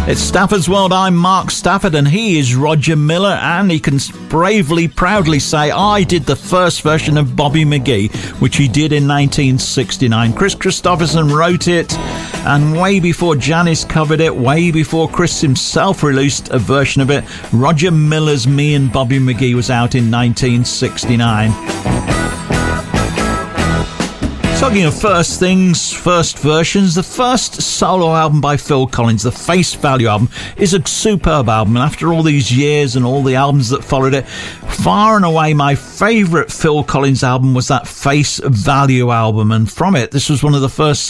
It's Stafford's World. I'm Mark Stafford and he is Roger Miller, and he can bravely, proudly say I did the first version of Bobby McGee, which he did in 1969. Chris Christopherson wrote it, and way before Janis covered it, way before Chris himself released a version of it, Roger Miller's Me and Bobby McGee was out in 1969. Talking of first things, first versions, the first solo album by Phil Collins, the Face Value album, is a superb album. And after all these years and all the albums that followed it, far and away my favourite Phil Collins album was that Face Value album. And from it, this was one of the first